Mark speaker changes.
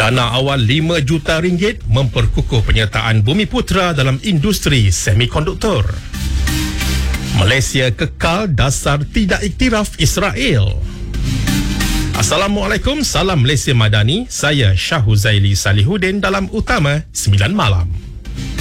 Speaker 1: Dana awal RM5 juta memperkukuh penyertaan Bumiputera dalam industri semikonduktor. Malaysia kekal dasar tidak iktiraf Israel. Assalamualaikum, salam Malaysia Madani. Saya Syah Huzaili Salihuddin dalam Utama 9 Malam.